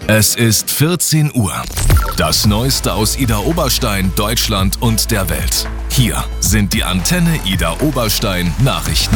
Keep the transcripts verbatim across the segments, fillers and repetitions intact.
Es ist vierzehn Uhr. Das Neueste aus Idar Oberstein, Deutschland und der Welt. Hier sind die Antenne Idar Oberstein Nachrichten.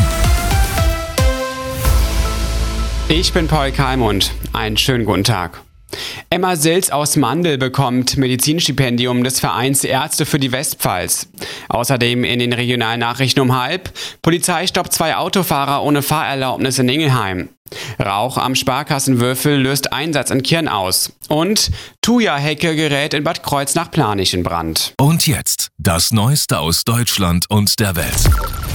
Ich bin Paul Kalmund. Einen schönen guten Tag. Emma Silz aus Mandel bekommt Medizinstipendium des Vereins Ärzte für die Westpfalz. Außerdem in den Regionalnachrichten um halb: Polizei stoppt zwei Autofahrer ohne Fahrerlaubnis in Ingelheim. Rauch am Sparkassenwürfel löst Einsatz in Kirn aus. Und Thuja-Hecke gerät in Bad Kreuznach-Planich in Brand. Und jetzt das Neueste aus Deutschland und der Welt.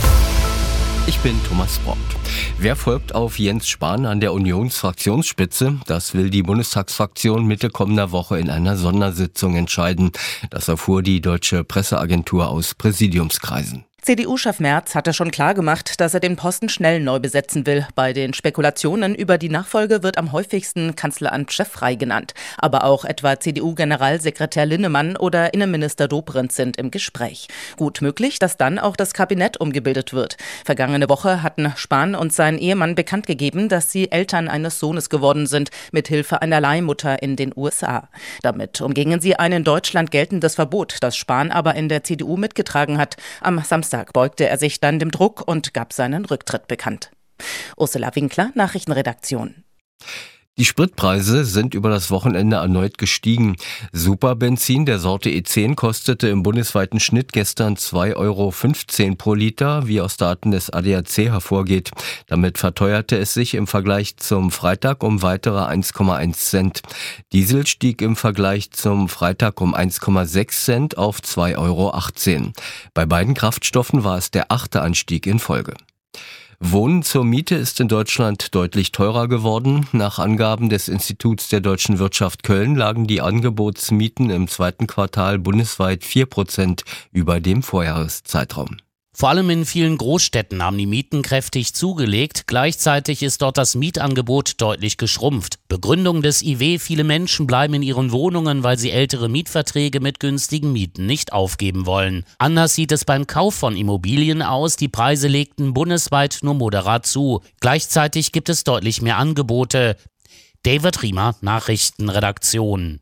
Ich bin Thomas Brott. Wer folgt auf Jens Spahn an der Unionsfraktionsspitze? Das will die Bundestagsfraktion Mitte kommender Woche in einer Sondersitzung entscheiden. Das erfuhr die deutsche Presseagentur aus Präsidiumskreisen. C D U-Chef Merz hatte schon klargemacht, dass er den Posten schnell neu besetzen will. Bei den Spekulationen über die Nachfolge wird am häufigsten Kanzleramt-Chef Frey genannt. Aber auch etwa C D U-Generalsekretär Linnemann oder Innenminister Dobrindt sind im Gespräch. Gut möglich, dass dann auch das Kabinett umgebildet wird. Vergangene Woche hatten Spahn und sein Ehemann bekannt gegeben, dass sie Eltern eines Sohnes geworden sind, mithilfe einer Leihmutter in den U S A. Damit umgingen sie ein in Deutschland geltendes Verbot, das Spahn aber in der C D U mitgetragen hat. Am Samstag beugte er sich dann dem Druck und gab seinen Rücktritt bekannt. Ursula Winkler, Nachrichtenredaktion. Die Spritpreise sind über das Wochenende erneut gestiegen. Superbenzin der Sorte E zehn kostete im bundesweiten Schnitt gestern zwei Euro fünfzehn pro Liter, wie aus Daten des A D A C hervorgeht. Damit verteuerte es sich im Vergleich zum Freitag um weitere eins Komma eins Cent. Diesel stieg im Vergleich zum Freitag um eins Komma sechs Cent auf zwei Euro achtzehn. Bei beiden Kraftstoffen war es der achte Anstieg in Folge. Wohnen zur Miete ist in Deutschland deutlich teurer geworden. Nach Angaben des Instituts der deutschen Wirtschaft Köln lagen die Angebotsmieten im zweiten Quartal bundesweit vier Prozent über dem Vorjahreszeitraum. Vor allem in vielen Großstädten haben die Mieten kräftig zugelegt. Gleichzeitig ist dort das Mietangebot deutlich geschrumpft. Begründung des I W: Viele Menschen bleiben in ihren Wohnungen, weil sie ältere Mietverträge mit günstigen Mieten nicht aufgeben wollen. Anders sieht es beim Kauf von Immobilien aus. Die Preise legten bundesweit nur moderat zu. Gleichzeitig gibt es deutlich mehr Angebote. David Riemer, Nachrichtenredaktion.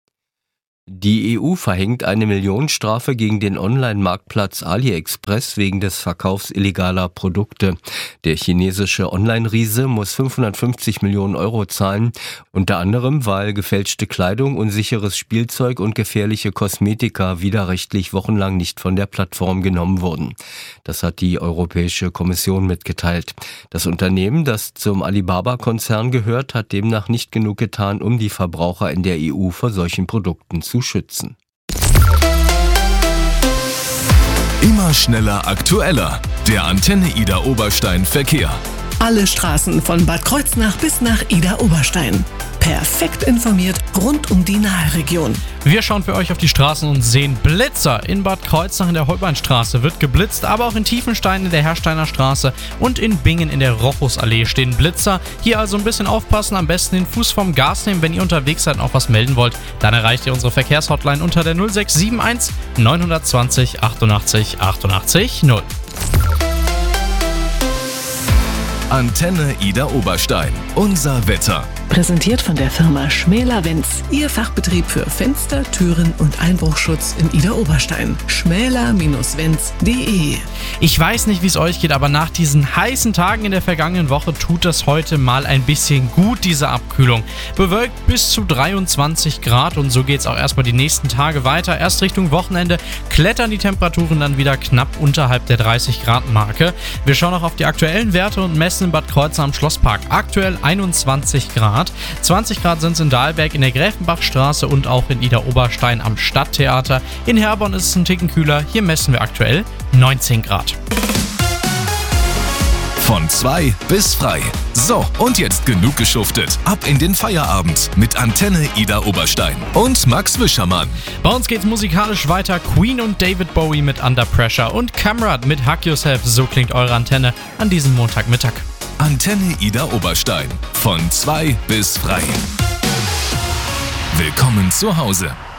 Die E U verhängt eine Millionenstrafe gegen den Online-Marktplatz AliExpress wegen des Verkaufs illegaler Produkte. Der chinesische Online-Riese muss fünfhundertfünfzig Millionen Euro zahlen, unter anderem, weil gefälschte Kleidung, unsicheres Spielzeug und gefährliche Kosmetika widerrechtlich wochenlang nicht von der Plattform genommen wurden. Das hat die Europäische Kommission mitgeteilt. Das Unternehmen, das zum Alibaba-Konzern gehört, hat demnach nicht genug getan, um die Verbraucher in der E U vor solchen Produkten zu schützen. Immer schneller, aktueller. Der Antenne Idar Oberstein Verkehr. Alle Straßen von Bad Kreuznach bis nach Idar Oberstein. Perfekt informiert rund um die Nahe-Region. Wir schauen für euch auf die Straßen und sehen Blitzer. In Bad Kreuznach in der Holbeinstraße wird geblitzt, aber auch in Tiefenstein in der Hersteiner Straße und in Bingen in der Rochusallee stehen Blitzer. Hier also ein bisschen aufpassen, am besten den Fuß vom Gas nehmen, wenn ihr unterwegs seid und auch was melden wollt. Dann erreicht ihr unsere Verkehrshotline unter der null sechs sieben eins neun zwei null achtundachtzig achtundachtzig null. Antenne Idar Oberstein. Unser Wetter. Präsentiert von der Firma Schmäler-Wenz. Ihr Fachbetrieb für Fenster, Türen und Einbruchschutz in Idar Oberstein. schmäler Bindestrich wenz punkt de. Ich weiß nicht, wie es euch geht, aber nach diesen heißen Tagen in der vergangenen Woche tut es heute mal ein bisschen gut, diese Abkühlung. Bewölkt bis zu dreiundzwanzig Grad und so geht es auch erstmal die nächsten Tage weiter. Erst Richtung Wochenende klettern die Temperaturen dann wieder knapp unterhalb der dreißig Grad Marke. Wir schauen auch auf die aktuellen Werte und messen in Bad Kreuznach am Schlosspark. Aktuell einundzwanzig Grad. zwanzig Grad sind es in Dahlberg in der Gräfenbachstraße und auch in Idar Oberstein am Stadttheater. In Herborn ist es ein Ticken kühler. Hier messen wir aktuell neunzehn Grad. Von zwei bis frei. So, und jetzt genug geschuftet. Ab in den Feierabend mit Antenne Idar Oberstein und Max Wischermann. Bei uns geht's musikalisch weiter. Queen und David Bowie mit Under Pressure und Kamrat mit Hug Yourself. So klingt eure Antenne an diesem Montagmittag. Antenne Idar Oberstein. Von zwei bis frei. Willkommen zu Hause.